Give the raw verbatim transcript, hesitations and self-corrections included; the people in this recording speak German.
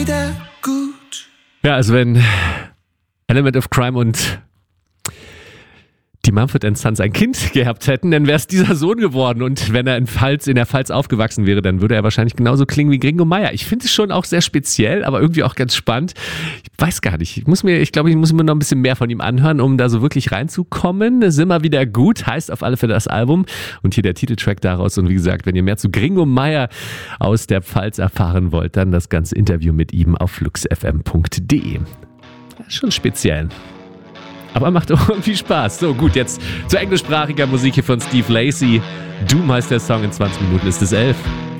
wieder gut. Ja, also wenn Element of Crime und die Mumford and Sons ein Kind gehabt hätten, dann wäre es dieser Sohn geworden. Und wenn er in, Pfalz, in der Pfalz aufgewachsen wäre, dann würde er wahrscheinlich genauso klingen wie Gringo Meier. Ich finde es schon auch sehr speziell, aber irgendwie auch ganz spannend. Ich weiß gar nicht. Ich muss mir, ich glaube, ich muss mir noch ein bisschen mehr von ihm anhören, um da so wirklich reinzukommen. Sind wir wieder gut, heißt auf alle Fälle das Album. Und hier der Titeltrack daraus. Und wie gesagt, wenn ihr mehr zu Gringo Meier aus der Pfalz erfahren wollt, dann das ganze Interview mit ihm auf flux f m punkt d e. Schon speziell. Aber macht auch irgendwie Spaß. So, gut, jetzt zu englischsprachiger Musik hier von Steve Lacy. Doom heißt der Song, in zwanzig Minuten ist es elf.